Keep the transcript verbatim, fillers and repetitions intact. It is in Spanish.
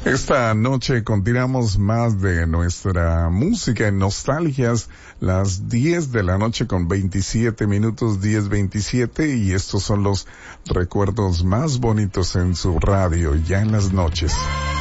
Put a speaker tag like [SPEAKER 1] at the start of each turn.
[SPEAKER 1] Esta noche continuamos más de nuestra música en nostalgias, las diez de la noche con veintisiete minutos, diez veintisiete, y estos son los recuerdos más bonitos en su radio, ya en las noches.